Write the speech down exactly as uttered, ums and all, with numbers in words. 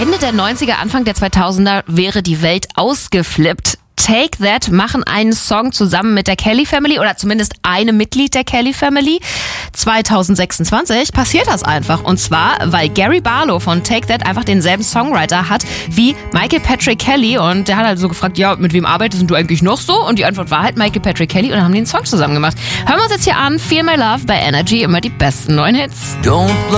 Ende der neunziger, Anfang der zweitausender wäre die Welt ausgeflippt. Take That machen einen Song zusammen mit der Kelly Family oder zumindest einem Mitglied der Kelly Family. zwanzig sechsundzwanzig passiert das einfach. Und zwar, weil Gary Barlow von Take That einfach denselben Songwriter hat wie Michael Patrick Kelly. Und der hat halt so gefragt, ja, mit wem arbeitest du eigentlich noch so? Und die Antwort war halt Michael Patrick Kelly und dann haben die einen Song zusammen gemacht. Hören wir uns jetzt hier an. Feel My Love bei Energy, immer die besten neuen Hits. Don't